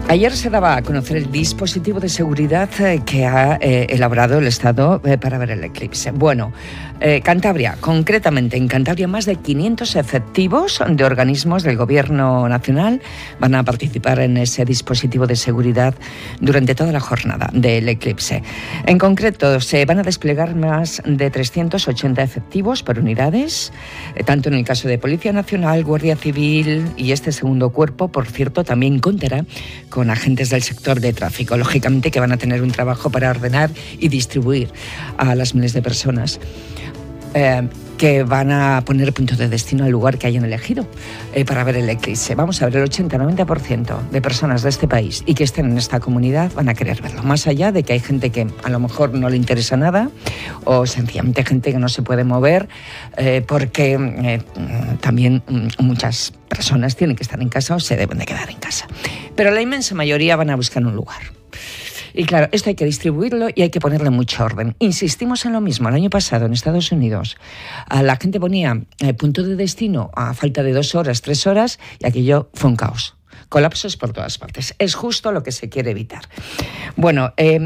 Ayer se daba a conocer el dispositivo de seguridad que ha elaborado el Estado para ver el eclipse. Bueno, Cantabria, concretamente en Cantabria, más de 500 efectivos de organismos del Gobierno Nacional van a participar en ese dispositivo de seguridad durante toda la jornada del eclipse. En concreto, se van a desplegar más de 380 efectivos por unidades, tanto en el caso de Policía Nacional, Guardia Civil y este segundo cuerpo, por cierto, también contará con agentes del sector de tráfico, lógicamente que van a tener un trabajo para ordenar y distribuir a las miles de personas que van a poner punto de destino al lugar que hayan elegido para ver el eclipse. Vamos a ver, el 80-90% de personas de este país y que estén en esta comunidad van a querer verlo, más allá de que hay gente que a lo mejor no le interesa nada o sencillamente gente que no se puede mover porque también muchas personas tienen que estar en casa o se deben de quedar en casa. Pero la inmensa mayoría van a buscar un lugar. Y claro, esto hay que distribuirlo y hay que ponerle mucho orden. Insistimos en lo mismo. El año pasado en Estados Unidos la gente ponía punto de destino a falta de 2 horas, 3 horas y aquello fue un caos. Colapsos por todas partes. Es justo lo que se quiere evitar. Bueno,